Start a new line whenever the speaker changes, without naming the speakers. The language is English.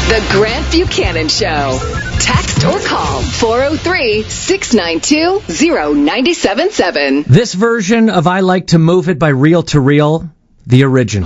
The Grant Buchanan Show. Text or call 403-692-0977.
This version of I Like to Move It by Reel to Reel, the original.